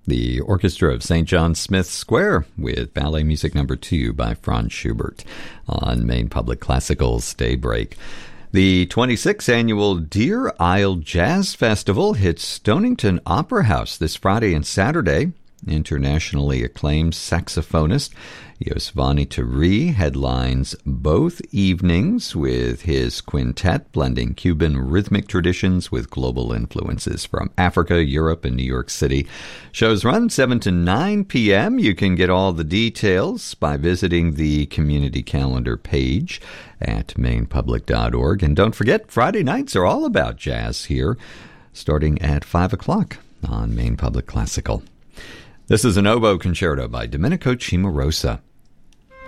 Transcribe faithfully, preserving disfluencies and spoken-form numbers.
The Orchestra of Saint John Smith Square with Ballet Music Number two by Franz Schubert on Maine Public Classical's Daybreak. The twenty-sixth Annual Deer Isle Jazz Festival hits Stonington Opera House this Friday and Saturday. Internationally acclaimed saxophonist Yosvani Tari headlines both evenings with his quintet, blending Cuban rhythmic traditions with global influences from Africa, Europe, and New York City. Shows run seven to nine p.m. You can get all the details by visiting the community calendar page at maine public dot org. And don't forget, Friday nights are all about jazz here, starting at five o'clock on Maine Public Classical. This is an oboe concerto by Domenico Cimarosa.